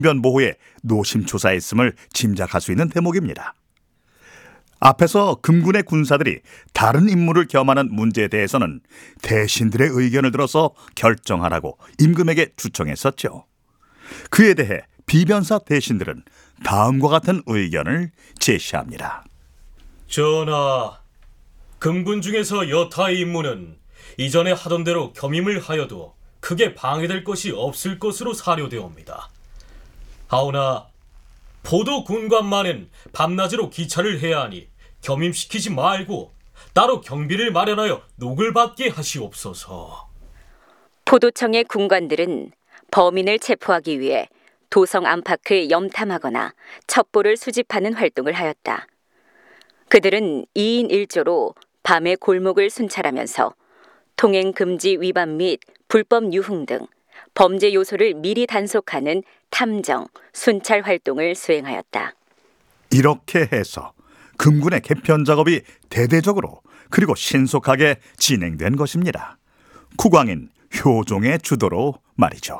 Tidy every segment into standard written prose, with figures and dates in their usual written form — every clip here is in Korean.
변 보호에 노심초사했음을 짐작할 수 있는 대목입니다. 앞에서 금군의 군사들이 다른 임무를 겸하는 문제에 대해서는 대신들의 의견을 들어서 결정하라고 임금에게 주청했었죠. 그에 대해 비변사 대신들은 다음과 같은 의견을 제시합니다. 전하, 금군 중에서 여타의 임무는 이전에 하던 대로 겸임을 하여도 크게 방해될 것이 없을 것으로 사료되옵니다. 하오나 포도 군관만은 밤낮으로 기차를 해야 하니 겸임시키지 말고 따로 경비를 마련하여 녹을 받게 하시옵소서. 포도청의 군관들은 범인을 체포하기 위해 도성 안팎을 염탐하거나 첩보를 수집하는 활동을 하였다. 그들은 2인 1조로 밤에 골목을 순찰하면서 통행 금지 위반 및 불법 유흥 등 범죄 요소를 미리 단속하는 탐정, 순찰 활동을 수행하였다. 이렇게 해서 금군의 개편 작업이 대대적으로 그리고 신속하게 진행된 것입니다. 국왕인 효종의 주도로 말이죠.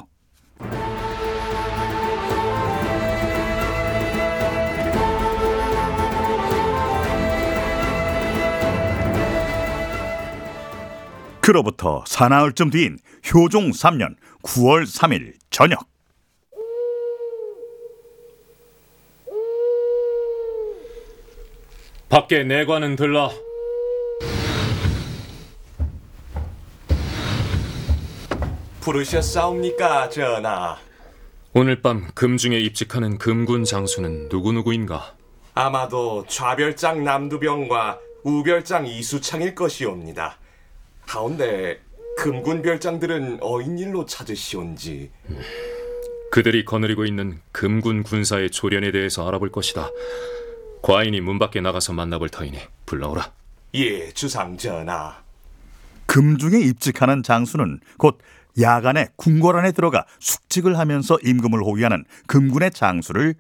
그로부터 사나흘쯤 뒤인 효종 3년 9월 3일 저녁, 밖에 내관은 들라. 부르셨사옵니까, 전하? 오늘 밤 금중에 입직하는 금군 장수는 누구누구인가? 아마도 좌별장 남두병과 우별장 이수창일 것이옵니다. 하온데 금군 별장들은 어인일로 찾으시온지. 그들이 거느리고 있는 금군 군사의 조련에 대해서 알아볼 것이다. 과인이 문 밖에 나가서 만나볼 터이니 불러오라. 예, 주상 전하. 금중에 입직하는 장수는 곧 야간에 궁궐 안에 들어가 숙직을 하면서 임금을 호위하는 금군의 장수를